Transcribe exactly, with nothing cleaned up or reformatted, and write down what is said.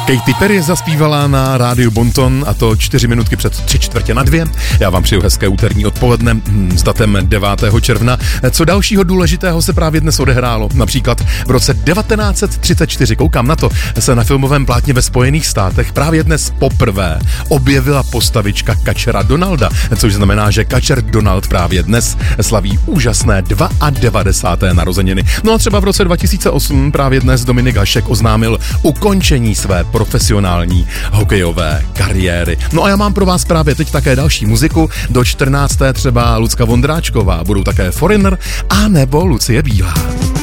Katy Perry zaspívala na rádiu Bonton, a to čtyři minutky před tři čtvrtě na dvě. Já vám přeju hezké úterní odpoledne s datem devátého června. Co dalšího důležitého se právě dnes odehrálo? Například v roce devatenáct set třicet čtyři, koukám na to, se na filmovém plátně ve Spojených státech právě dnes poprvé objevila postavička kačera Donalda, což znamená, že kačer Donald právě dnes slaví úžasné devadesátého druhé narozeniny. No a třeba v roce dva tisíce osm právě dnes Dominik Hašek oznámil ukončení své profesionální hokejové kariéry. No a já mám pro vás právě teď také další muziku. Do čtrnácté třeba Lucka Vondráčková, budou také Foreigner a nebo Lucie Bílá.